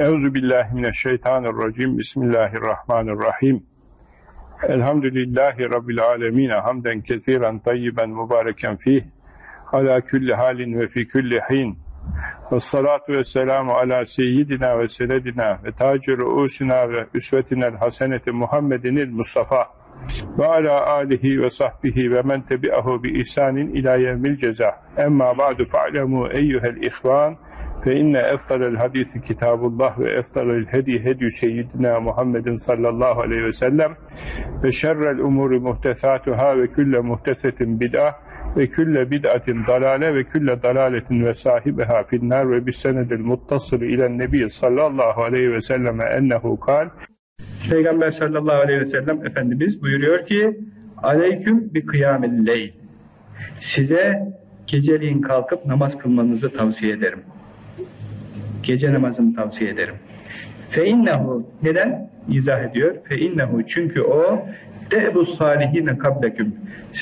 Euzubillahimineşşeytanirracim. Bismillahirrahmanirrahim. Elhamdülillahi Rabbil alemin. Hamden kesiren tayyiben mübareken fih. Ala külli halin ve fi külli hin. Vessalatu vesselamu ala seyyidina ve senedina ve taci ruusina ve üsvetinel haseneti Muhammedinil Mustafa ve ala alihi ve sahbihi ve men tebi'ahu bi ihsanin ila yevmil ceza. Emma ba'du fa'lemu eyyuhel ihvan fe inne efdalel hadisi kitabullah ve efdalel hedi hedi seyyidina Muhammedin sallallahu aleyhi ve sellem ve şerrel umuri muhtesatuhâ ve külle muhtesetin bid'ah ve külle bid'atin dalale ve külle dalaletin ve sahibiha finnâr ve bis senedil muttasılı ilen nebi sallallahu aleyhi ve selleme ennehu kal. Peygamber sallallahu aleyhi ve sellem Efendimiz buyuruyor ki aleyküm bi kıyamil leyl, size geceliğin kalkıp namaz kılmanızı tavsiye ederim. Gece namazını tavsiye ederim. Fe innehu, neden? İzah ediyor. Fe innehu, çünkü o de'bus salihine kableküm,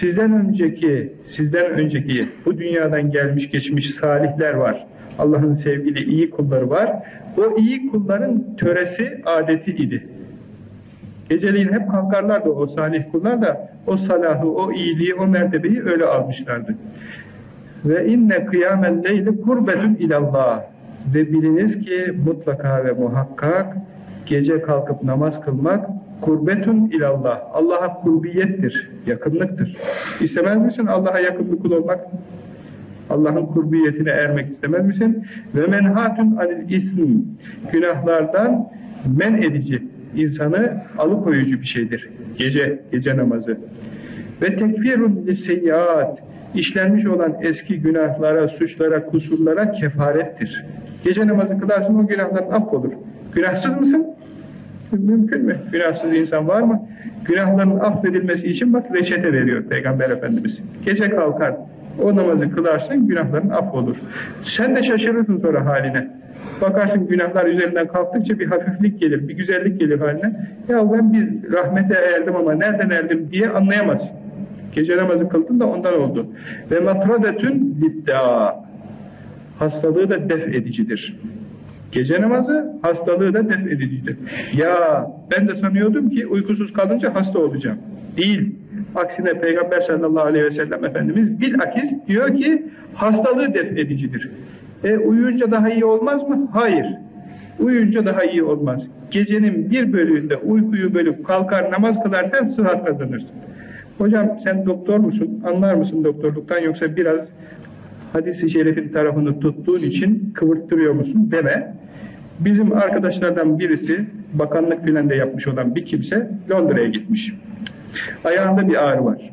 sizden önceki bu dünyadan gelmiş geçmiş salihler var. Allah'ın sevgili iyi kulları var. O iyi kulların töresi, adeti idi. Geceleyin hep kalkarlardı o salih kullar da o salahı, o iyiliği, o mertebeyi öyle almışlardı. Ve inne kıyamel leyli kurbetun ilallah, ve biliniz ki mutlaka ve muhakkak gece kalkıp namaz kılmak kurbetun ilallah, Allah'a kurbiyettir, yakınlıktır. İstemez misin Allah'a yakın bir kul olmak? Allah'ın kurbiyetine ermek istemez misin? Ve menhatun anil ism, günahlardan men edici, insanı alıkoyucu bir şeydir gece namazı. Ve tekfirun liseyyiat, işlenmiş olan eski günahlara, suçlara, kusurlara kefarettir. Gece namazı kılarsın, o günahların affolur. Günahsız mısın? Mümkün mü? Günahsız insan var mı? Günahların affedilmesi için bak reçete veriyor Peygamber Efendimiz. Gece kalkar, o namazı kılarsın, günahların affolur. Sen de şaşırırsın sonra haline. Bakarsın günahlar üzerinden kalktıkça bir hafiflik gelir, bir güzellik gelir haline. Ya ben bir rahmete erdim ama nereden erdim diye anlayamazsın. Gece namazı kıldın da ondan oldu. Ve matradetün lidda, hastalığı da def edicidir. Gece namazı hastalığı da def edicidir. Ya ben de sanıyordum ki uykusuz kalınca hasta olacağım. Değil. Aksine Peygamber sallallahu aleyhi ve sellem Efendimiz bilakis diyor ki hastalığı def edicidir. Uyuyunca daha iyi olmaz mı? Hayır. Uyuyunca daha iyi olmaz. Gecenin bir bölümünde uykuyu bölüp kalkar namaz kılarsan sıhhat kazanırsın. Hocam sen doktor musun? Anlar mısın doktorluktan, yoksa biraz hadis-i şerifin tarafını tuttuğun için kıvırttırıyor musun? Deme. Bizim arkadaşlardan birisi, bakanlık filan da yapmış olan bir kimse Londra'ya gitmiş. Ayağında bir ağrı var.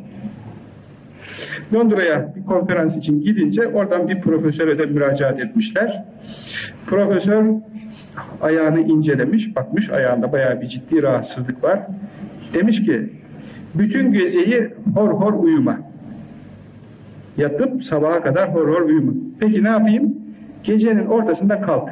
Londra'ya bir konferans için gidince oradan bir profesöre de müracaat etmişler. Profesör ayağını incelemiş, bakmış ayağında bayağı bir ciddi rahatsızlık var. Demiş ki bütün geceyi hor hor uyuma. Yatıp sabaha kadar hor hor uyuma. Peki ne yapayım? Gecenin ortasında kalk.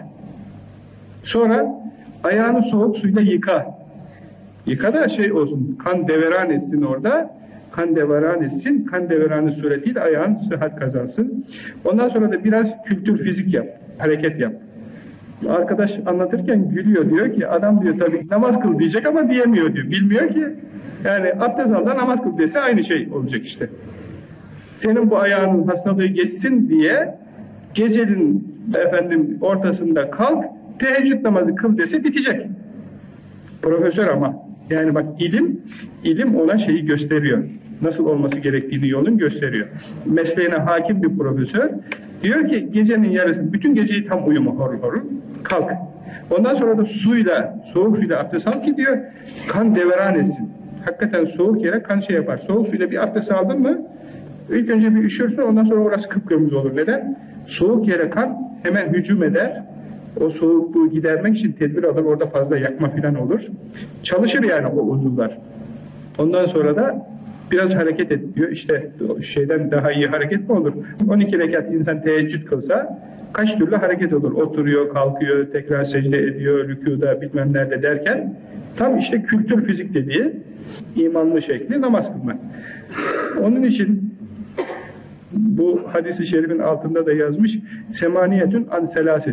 Sonra ayağını soğuk suyla yıka. Yıka da şey olsun, kan deveran etsin orada. Kan deveran etsin, kan deveranı suretiyle ayağın sıhhat kazansın. Ondan sonra da biraz kültür fizik yap, hareket yap. Arkadaş anlatırken gülüyor, diyor ki adam diyor tabii namaz kıl diyecek ama diyemiyor diyor. Bilmiyor ki yani abdest al da namaz kıl dese aynı şey olacak işte. Senin bu ayağının hastalığı geçsin diye gecenin ortasında kalk, teheccüd namazı kıl dese bitecek. Profesör ama yani bak ilim ona şeyi gösteriyor. Nasıl olması gerektiğini yolun gösteriyor. Mesleğine hakim bir profesör diyor ki gecenin yarısı, bütün geceyi tam uyuma horul horul, kalk. Ondan sonra da soğuk suyla abdest al ki diyor kan deveran etsin. Hakikaten soğuk yere kan şey yapar. Soğuk suyla bir abdest aldın mı ilk önce bir üşürsün, ondan sonra orası kıpkırmızı olur. Neden? Soğuk yere kan hemen hücum eder. O soğukluğu gidermek için tedbir alır, orada fazla yakma filan olur. Çalışır yani o uzuvlar. Ondan sonra da biraz hareket et diyor. İşte şeyden daha iyi hareket mi olur? 12 rekat insan teheccüd kılsa kaç türlü hareket olur? Oturuyor, kalkıyor, tekrar secde ediyor, rükûda bilmem nerede derken tam işte kültür fizik dediği imanlı şekli namaz kılmak. Onun için bu hadis-i şerifin altında da yazmış semaniyetün an selâset.